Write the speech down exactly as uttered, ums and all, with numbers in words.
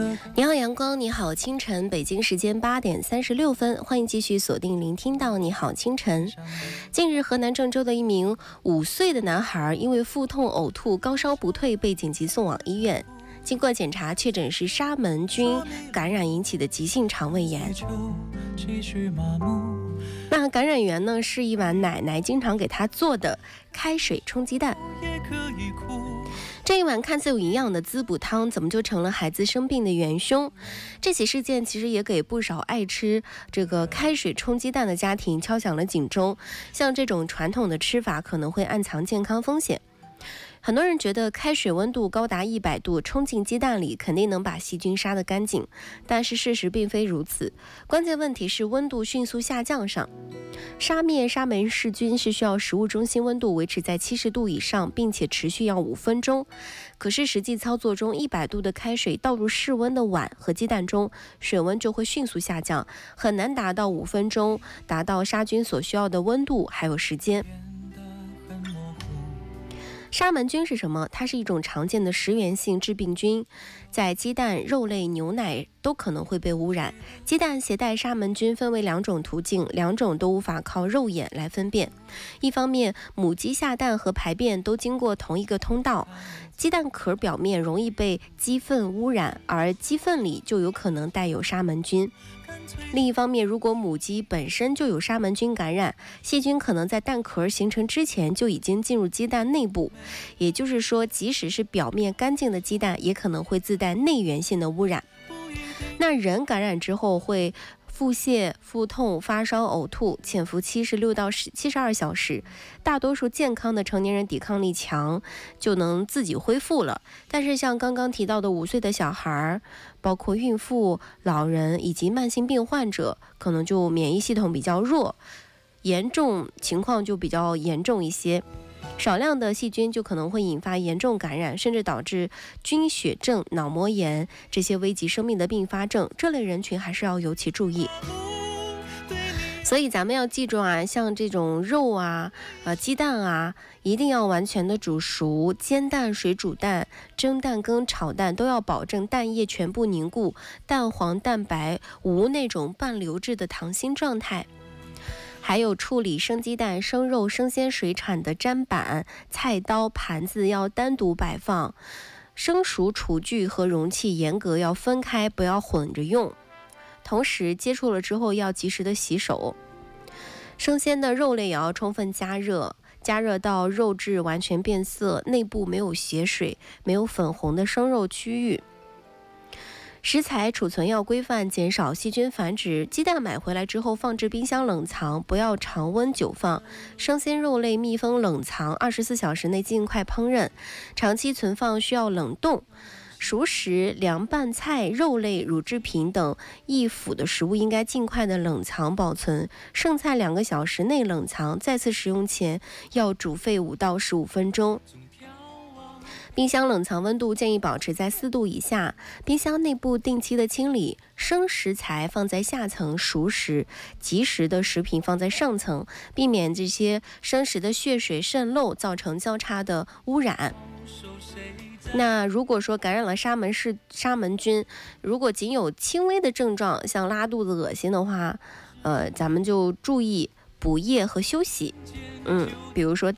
你好阳光，你好清晨，北京时间八点三十六分，欢迎继续锁定聆听到你好清晨。近日河南郑州的一名五岁的男孩因为腹痛呕吐高烧不退被紧急送往医院，经过检查确诊是沙门菌感染引起的急性肠胃炎。那感染源呢是一碗奶奶经常给他做的开水冲鸡蛋。这一碗看似有营养的滋补汤怎么就成了孩子生病的元凶？这起事件其实也给不少爱吃这个开水冲鸡蛋的家庭敲响了警钟，像这种传统的吃法可能会暗藏健康风险。很多人觉得开水温度高达一百度冲进鸡蛋里肯定能把细菌杀得干净，但是事实并非如此。关键问题是温度迅速下降上。杀灭沙门氏菌是需要食物中心温度维持在七十度以上，并且持续要五分钟。可是实际操作中，一百度的开水倒入室温的碗和鸡蛋中，水温就会迅速下降，很难达到五分钟达到杀菌所需要的温度还有时间。沙门菌是什么？它是一种常见的食源性致病菌，在鸡蛋、肉类、牛奶都可能会被污染。鸡蛋携带沙门菌分为两种途径，两种都无法靠肉眼来分辨。一方面，母鸡下蛋和排便都经过同一个通道，鸡蛋壳表面容易被鸡粪污染，而鸡粪里就有可能带有沙门菌。另一方面，如果母鸡本身就有沙门菌感染，细菌可能在蛋壳形成之前就已经进入鸡蛋内部，也就是说，即使是表面干净的鸡蛋，也可能会自带内源性的污染。那人感染之后会腹泻、腹痛、发烧、呕吐，潜伏期是六到七十二小时。大多数健康的成年人抵抗力强，就能自己恢复了。但是像刚刚提到的五岁的小孩，包括孕妇、老人以及慢性病患者，可能就免疫系统比较弱，严重情况就比较严重一些。少量的细菌就可能会引发严重感染，甚至导致菌血症、脑膜炎这些危及生命的并发症，这类人群还是要尤其注意。所以咱们要记住啊，像这种肉啊、呃鸡蛋啊，一定要完全的煮熟，煎蛋、水煮蛋、蒸蛋跟炒蛋都要保证蛋液全部凝固，蛋黄、蛋白无那种半流质的溏心状态。还有处理生鸡蛋、生肉、生鲜水产的砧板、菜刀、盘子要单独摆放，生熟厨具和容器严格要分开，不要混着用。同时接触了之后要及时的洗手。生鲜的肉类也要充分加热，加热到肉质完全变色，内部没有血水、没有粉红的生肉区域。食材储存要规范，减少细菌繁殖。鸡蛋买回来之后放置冰箱冷藏，不要常温久放。生鲜肉类密封冷藏，二十四小时内尽快烹饪。长期存放需要冷冻。熟食、凉拌菜、肉类、乳制品等易腐的食物应该尽快的冷藏保存。剩菜两个小时内冷藏，再次食用前要煮沸五到十五分钟。冰箱冷藏温度建议保持在四度以下，冰箱内部定期的清理，生食材放在下层，熟食、即食的食品放在上层，避免这些生食的血水渗漏，造成交叉的污染。那如果说感染了沙门氏沙门菌，如果仅有轻微的症状，像拉肚子、恶心的话，呃，咱们就注意补液和休息。嗯，比如说